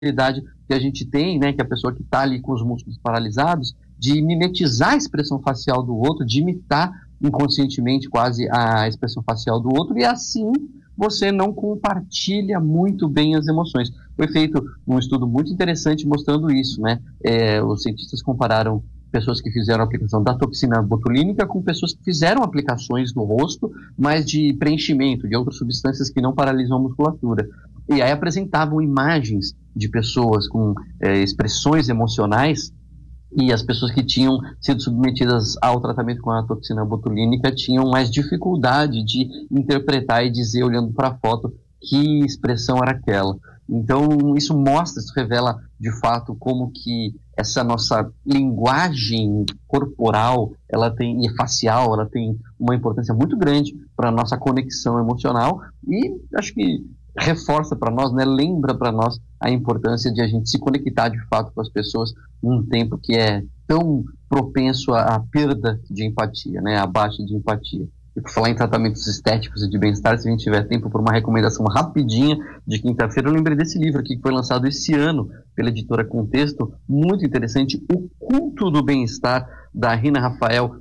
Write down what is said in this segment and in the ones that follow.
habilidade que a gente tem, né, que a pessoa que está ali com os músculos paralisados, de mimetizar a expressão facial do outro, de imitar inconscientemente quase a expressão facial do outro, e assim você não compartilha muito bem as emoções. Foi feito um estudo muito interessante mostrando isso, né? Os cientistas compararam pessoas que fizeram a aplicação da toxina botulínica com pessoas que fizeram aplicações no rosto, mas de preenchimento, de outras substâncias que não paralisam a musculatura. E aí apresentavam imagens de pessoas com expressões emocionais, e as pessoas que tinham sido submetidas ao tratamento com a toxina botulínica tinham mais dificuldade de interpretar e dizer, olhando para a foto, que expressão era aquela. Então, isso revela, de fato, como que essa nossa linguagem corporal e facial, ela tem uma importância muito grande para a nossa conexão emocional, e acho que reforça para nós, né, lembra para nós a importância de a gente se conectar de fato com as pessoas num tempo que é tão propenso à perda de empatia, né, à baixa de empatia. E por falar em tratamentos estéticos e de bem-estar, se a gente tiver tempo por uma recomendação rapidinha de quinta-feira, eu lembrei desse livro aqui que foi lançado esse ano pela editora Contexto, muito interessante, O Culto do Bem-Estar, da Rina Rafael.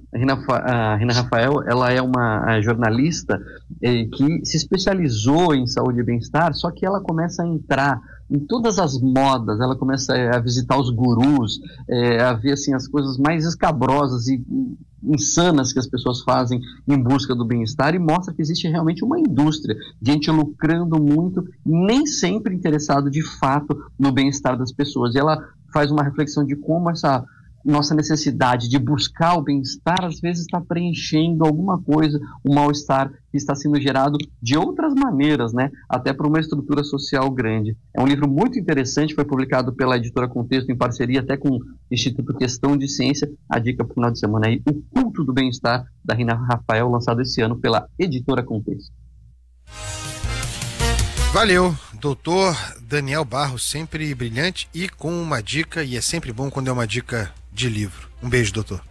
A Rina Rafael, ela é uma jornalista que se especializou em saúde e bem-estar, só que ela começa a entrar em todas as modas, ela começa a visitar os gurus, a ver assim, as coisas mais escabrosas e insanas que as pessoas fazem em busca do bem-estar, e mostra que existe realmente uma indústria, gente lucrando muito, nem sempre interessado de fato no bem-estar das pessoas. E ela faz uma reflexão de como essa nossa necessidade de buscar o bem-estar às vezes está preenchendo alguma coisa, um mal-estar que está sendo gerado de outras maneiras, né? Até por uma estrutura social grande. É um livro muito interessante, foi publicado pela editora Contexto em parceria até com o Instituto Questão de Ciência. A dica para o final de semana aí, O Culto do Bem-Estar, da Rina Rafael, lançado esse ano pela editora Contexto. Valeu, doutor Daniel Barros, sempre brilhante e com uma dica, e é sempre bom quando é uma dica de livro. Um beijo, doutor.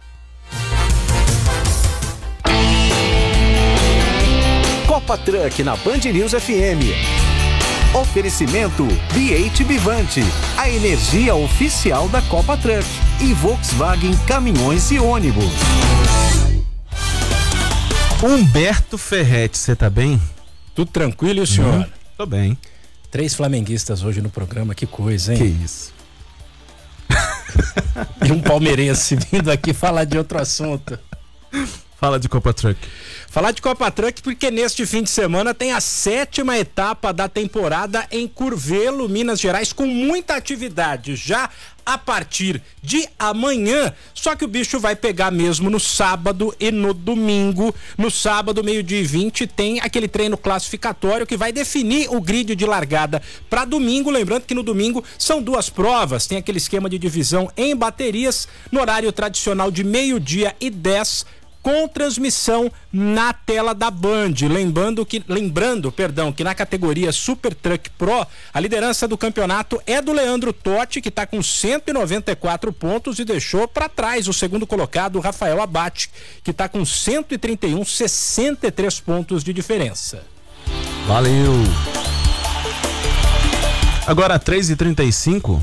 Copa Truck na Band News FM. Oferecimento BH Vivante, a energia oficial da Copa Truck, e Volkswagen Caminhões e Ônibus. Humberto Ferretti, você tá bem? Tudo tranquilo, e o senhor? Tô bem. 3 flamenguistas hoje no programa, que coisa, hein? Que isso. E um palmeirense vindo aqui falar de outro assunto. Fala de Copa Truck. Falar de Copa Truck porque neste fim de semana tem a 7ª etapa da temporada em Curvelo, Minas Gerais, com muita atividade já a partir de amanhã. Só que o bicho vai pegar mesmo no sábado e no domingo. No sábado, 12h20, tem aquele treino classificatório que vai definir o grid de largada para domingo. Lembrando que no domingo são 2 provas. Tem aquele esquema de divisão em baterias no horário tradicional de 12h10, com transmissão na tela da Band. Lembrando que na categoria Super Truck Pro, a liderança do campeonato é do Leandro Totti, que está com 194 pontos e deixou para trás o segundo colocado, Rafael Abate, que está com 131, 63 pontos de diferença. Valeu! Agora 3h35.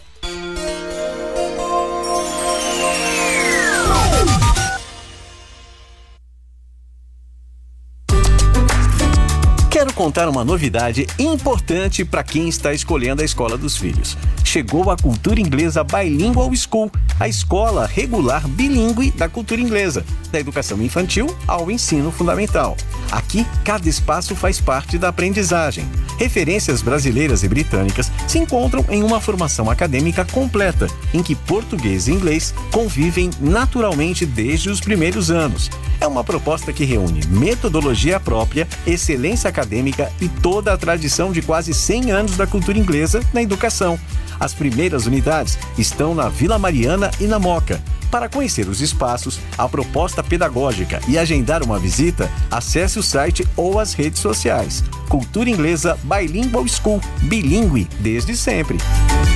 Quero contar uma novidade importante para quem está escolhendo a escola dos filhos. Chegou a Cultura Inglesa Bilingual School, a escola regular bilíngue da cultura inglesa, da educação infantil ao ensino fundamental. Aqui, cada espaço faz parte da aprendizagem. Referências brasileiras e britânicas se encontram em uma formação acadêmica completa, em que português e inglês convivem naturalmente desde os primeiros anos. É uma proposta que reúne metodologia própria, excelência acadêmica e toda a tradição de quase 100 anos da cultura inglesa na educação. As primeiras unidades estão na Vila Mariana e na Moca. Para conhecer os espaços, a proposta pedagógica e agendar uma visita, acesse o site ou as redes sociais. Cultura Inglesa Bilingual School, bilíngue desde sempre.